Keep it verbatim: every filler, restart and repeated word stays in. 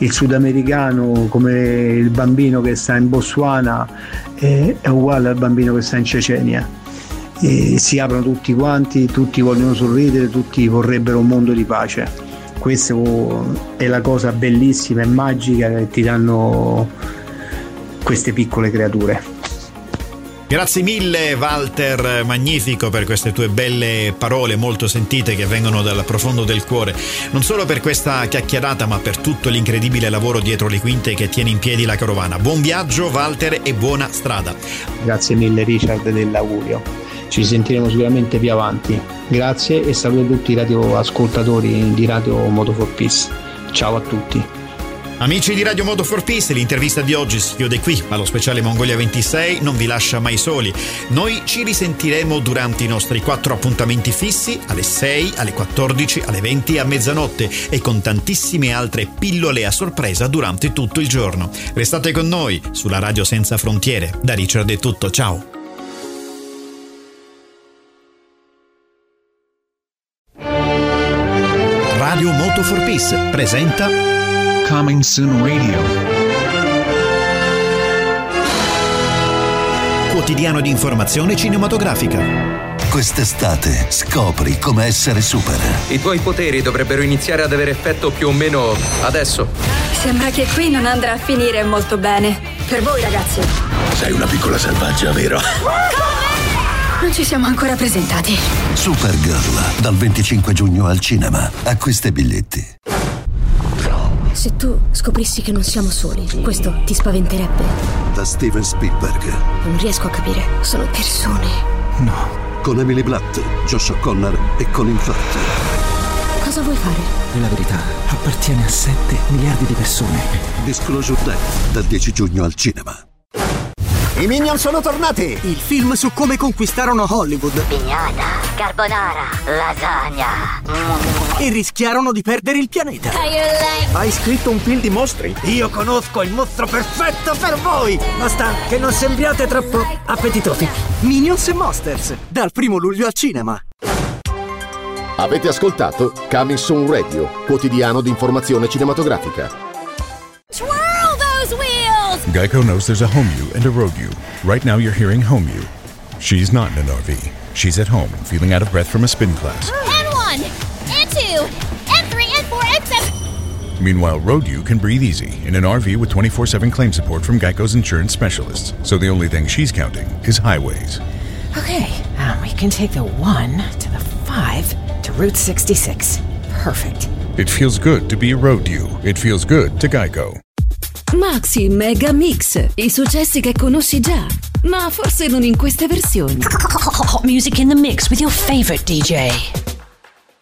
il sudamericano come il bambino che sta in Botswana è, è uguale al bambino che sta in Cecenia, e si aprono tutti quanti, tutti vogliono sorridere, tutti vorrebbero un mondo di pace. Questa è la cosa bellissima e magica che ti danno queste piccole creature. Grazie mille Walter Magnifico per queste tue belle parole molto sentite che vengono dal profondo del cuore, non solo per questa chiacchierata ma per tutto l'incredibile lavoro dietro le quinte che tiene in piedi la Carovana. Buon viaggio Walter e buona strada. Grazie mille Richard dell'augurio, ci sentiremo sicuramente più avanti. Grazie e saluto tutti i radioascoltatori di Radio Moto for Peace. Ciao a tutti. Amici di Radio Moto for Peace, l'intervista di oggi si chiude qui, ma lo speciale Mongolia ventisei non vi lascia mai soli. Noi ci risentiremo durante i nostri quattro appuntamenti fissi alle sei, alle quattordici, alle venti e a mezzanotte e con tantissime altre pillole a sorpresa durante tutto il giorno. Restate con noi sulla Radio Senza Frontiere. Da Richard è tutto, ciao! Radio Moto for Peace presenta Coming Soon Radio. Quotidiano di informazione cinematografica. Quest'estate scopri come essere super. I tuoi poteri dovrebbero iniziare ad avere effetto più o meno adesso. Sembra che qui non andrà a finire molto bene. Per voi ragazzi. Sei una piccola selvaggia, vero? Non ci siamo ancora presentati. Supergirl, dal venticinque giugno al cinema. Acquista i biglietti. Se tu scoprissi che non siamo soli, questo ti spaventerebbe? Da Steven Spielberg. Non riesco a capire. Sono persone. No. Con Emily Blunt, Josh O'Connor e Colin Firth. Cosa vuoi fare? La verità appartiene a sette miliardi di persone. Disclosure Day, dal dieci giugno al cinema. I Minion sono tornati! Il film su come conquistarono Hollywood. Pignata, carbonara, lasagna. E rischiarono di perdere il pianeta. Hai scritto un film di mostri? Io conosco il mostro perfetto per voi! Basta che non sembriate troppo appetitosi. Minions e Monsters, dal primo luglio al cinema. Avete ascoltato Coming Soon Radio, quotidiano di informazione cinematografica. Geico knows there's a home you and a road you. Right now you're hearing home you. She's not in an R V. She's at home, feeling out of breath from a spin class. And one, and two, and three, and four, and seven. Meanwhile, road you can breathe easy in an R V with twenty-four seven claim support from Geico's insurance specialists. So the only thing she's counting is highways. Okay, um, we can take the one to the five to Route sixty-six. Perfect. It feels good to be a road you. It feels good to Geico. Maxi Mega Mix, i successi che conosci già, ma forse non in queste versioni. Music in the mix with your favorite D J.